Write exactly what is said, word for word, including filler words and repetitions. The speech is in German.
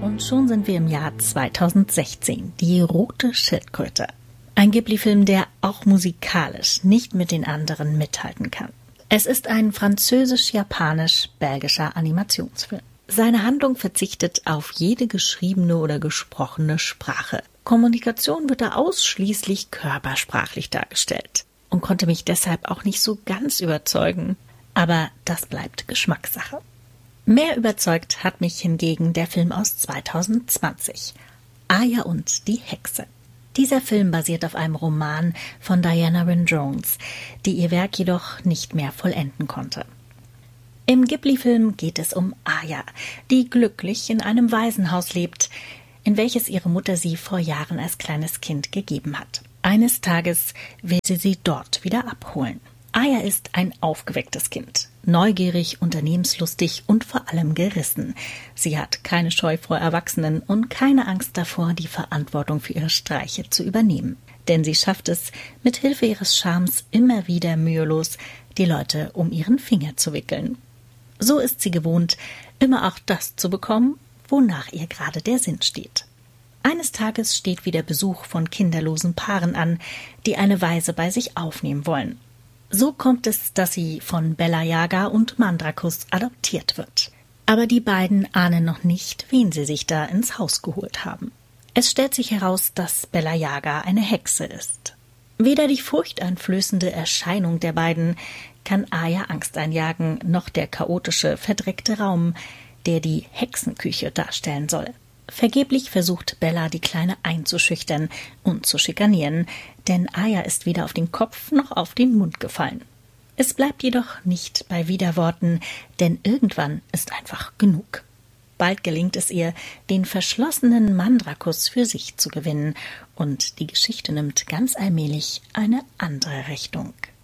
Und schon sind wir im Jahr zweitausendsechzehn. Die rote Schildkröte. Ein Ghibli-Film, der auch musikalisch nicht mit den anderen mithalten kann. Es ist ein französisch-japanisch-belgischer Animationsfilm. Seine Handlung verzichtet auf jede geschriebene oder gesprochene Sprache. Kommunikation wird da ausschließlich körpersprachlich dargestellt und konnte mich deshalb auch nicht so ganz überzeugen. Aber das bleibt Geschmackssache. Mehr überzeugt hat mich hingegen der Film aus zweitausendzwanzig, Aya und die Hexe. Dieser Film basiert auf einem Roman von Diana Wynne Jones, die ihr Werk jedoch nicht mehr vollenden konnte. Im Ghibli-Film geht es um Aya, die glücklich in einem Waisenhaus lebt, in welches ihre Mutter sie vor Jahren als kleines Kind gegeben hat. Eines Tages will sie sie dort wieder abholen. Aya ist ein aufgewecktes Kind, neugierig, unternehmenslustig und vor allem gerissen. Sie hat keine Scheu vor Erwachsenen und keine Angst davor, die Verantwortung für ihre Streiche zu übernehmen. Denn sie schafft es, mit Hilfe ihres Charmes immer wieder mühelos, die Leute um ihren Finger zu wickeln. So ist sie gewohnt, immer auch das zu bekommen, wonach ihr gerade der Sinn steht. Eines Tages steht wieder Besuch von kinderlosen Paaren an, die eine Waise bei sich aufnehmen wollen. So kommt es, dass sie von Bella Yaga und Mandrakus adoptiert wird. Aber die beiden ahnen noch nicht, wen sie sich da ins Haus geholt haben. Es stellt sich heraus, dass Bella Yaga eine Hexe ist. Weder die furchteinflößende Erscheinung der beiden kann Aya Angst einjagen, noch der chaotische, verdreckte Raum, der die Hexenküche darstellen soll. Vergeblich versucht Bella, die Kleine einzuschüchtern und zu schikanieren, denn Aya ist weder auf den Kopf noch auf den Mund gefallen. Es bleibt jedoch nicht bei Widerworten, denn irgendwann ist einfach genug. Bald gelingt es ihr, den verschlossenen Mandrakus für sich zu gewinnen, und die Geschichte nimmt ganz allmählich eine andere Richtung.